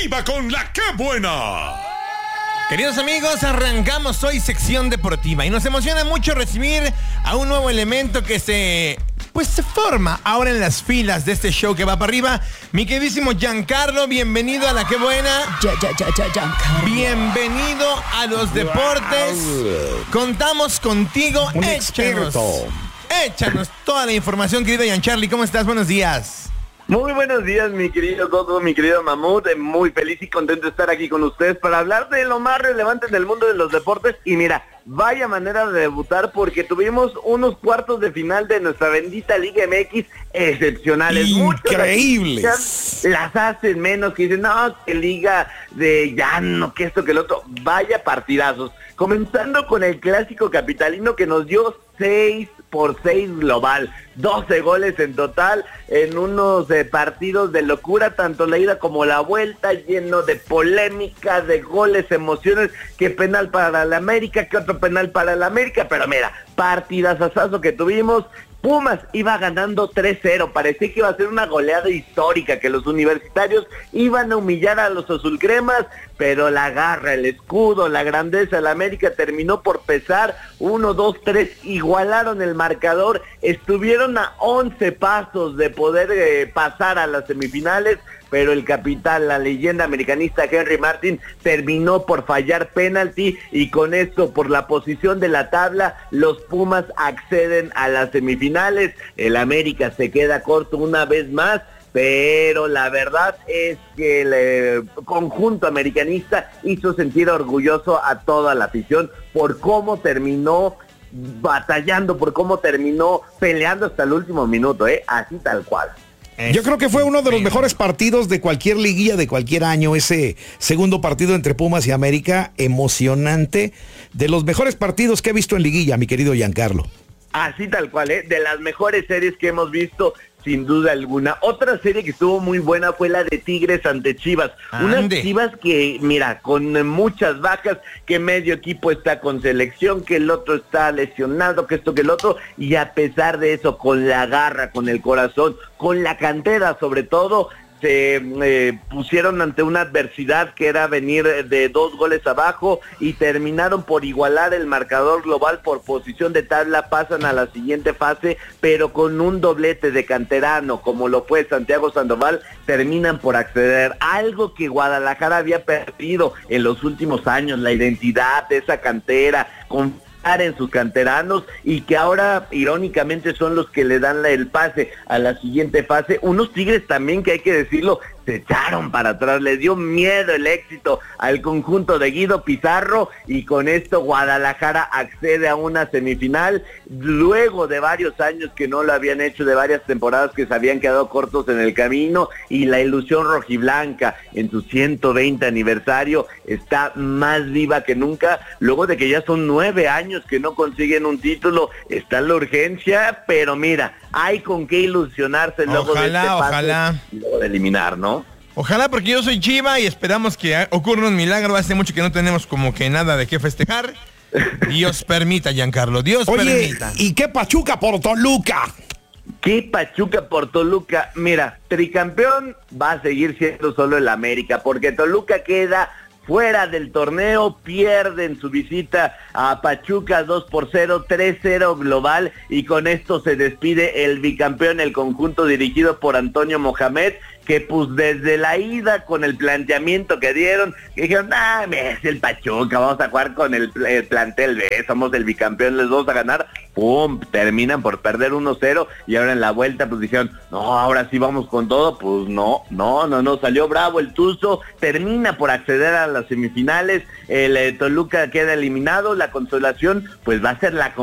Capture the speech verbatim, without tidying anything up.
arriba con la que buena. Queridos amigos, arrancamos hoy sección deportiva y nos emociona mucho recibir a un nuevo elemento que se, pues se forma ahora en las filas de este show que va para arriba. Mi queridísimo Giancarlo, bienvenido a la que buena. Ya, ya, ya, ya, Giancarlo. Bienvenido a los deportes. Wow. Contamos contigo. Un échanos, experto. Échanos toda la información, querido Giancarlo. ¿Cómo estás? Buenos días. Muy buenos días, mi querido Coco, mi querido Mamut. Muy feliz y contento de estar aquí con ustedes para hablar de lo más relevante del mundo de los deportes. Y mira, vaya manera de debutar porque tuvimos unos cuartos de final de nuestra bendita Liga M X excepcionales. Increíbles. Muchos las hacen menos, que dicen, no, que liga de llano, que esto, que el otro. Vaya partidazos. Comenzando con el clásico capitalino que nos dio seis por seis global, doce goles en total en unos eh, partidos de locura, tanto la ida como la vuelta, lleno de polémica, de goles, emociones, que penal para la América, que otro penal para la América, pero mira, partidazazazo que tuvimos. Pumas iba ganando tres cero, parecía que iba a ser una goleada histórica, que los universitarios iban a humillar a los azulcremas, pero la garra, el escudo, la grandeza de la América terminó por pesar. Uno, dos, tres, igualaron el marcador, estuvieron a once pasos de poder eh, pasar a las semifinales, pero el capitán, la leyenda americanista Henry Martin, terminó por fallar penalti y con esto, por la posición de la tabla, los Pumas acceden a las semifinales. El América se queda corto una vez más, pero la verdad es que el eh, conjunto americanista hizo sentir orgulloso a toda la afición por cómo terminó batallando, por cómo terminó peleando hasta el último minuto, ¿eh? Así tal cual. Yo creo que fue uno de los mejores partidos de cualquier liguilla de cualquier año, ese segundo partido entre Pumas y América, emocionante, de los mejores partidos que he visto en liguilla, mi querido Giancarlo. Así tal cual, ¿eh? De las mejores series que hemos visto, sin duda alguna. Otra serie que estuvo muy buena fue la de Tigres ante Chivas. Ande. Unas Chivas que, mira, con muchas bajas, que medio equipo está con selección, que el otro está lesionado, que esto, que el otro, y a pesar de eso, con la garra, con el corazón, con la cantera sobre todo, se eh, pusieron ante una adversidad que era venir de dos goles abajo y terminaron por igualar el marcador global. Por posición de tabla pasan a la siguiente fase, pero con un doblete de canterano como lo fue Santiago Sandoval, terminan por acceder. Algo que Guadalajara había perdido en los últimos años, la identidad de esa cantera, con en sus canteranos, y que ahora irónicamente son los que le dan la, el pase a la siguiente fase. Unos Tigres también que hay que decirlo, se echaron para atrás, les dio miedo el éxito al conjunto de Guido Pizarro, y con esto Guadalajara accede a una semifinal luego de varios años que no lo habían hecho, de varias temporadas que se habían quedado cortos en el camino, y la ilusión rojiblanca en su ciento veinte aniversario está más viva que nunca, luego de que ya son nueve años que no consiguen un título. Está la urgencia, pero mira, hay con qué ilusionarse luego ojalá, de este pase ojalá. y luego de eliminar, ¿no? Ojalá, porque yo soy Chiva y esperamos que ocurra un milagro. Hace mucho que no tenemos como que nada de qué festejar. Dios permita, Giancarlo, Dios Oye, permita. ¿y qué Pachuca por Toluca? ¿Qué Pachuca por Toluca? Mira, tricampeón va a seguir siendo solo el América, porque Toluca queda fuera del torneo, pierden su visita a Pachuca dos por cero, tres cero global, y con esto se despide el bicampeón, el conjunto dirigido por Antonio Mohamed, que pues desde la ida, con el planteamiento que dieron, que dijeron, ah, es el Pachuca, vamos a jugar con el, el plantel B, somos el bicampeón, les vamos a ganar, pum, terminan por perder uno cero, y ahora en la vuelta pues dijeron, no, ahora sí vamos con todo, pues no, no, no, no, salió bravo el Tuzo, termina por acceder a las semifinales, el eh, Toluca queda eliminado, la consolación pues va a ser la